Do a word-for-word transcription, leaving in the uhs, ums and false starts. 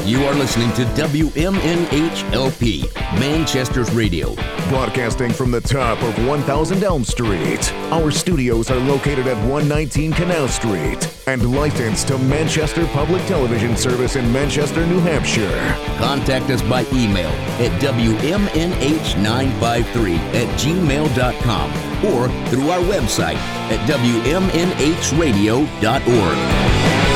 You are listening to W M N H L P, Manchester's Radio. Broadcasting from the top of one thousand Elm Street. Our studios are located at one nineteen Canal Street and licensed to Manchester Public Television Service in Manchester, New Hampshire. Contact us by email at W M N H nine five three at gmail dot com or through our website at W M N H radio dot org.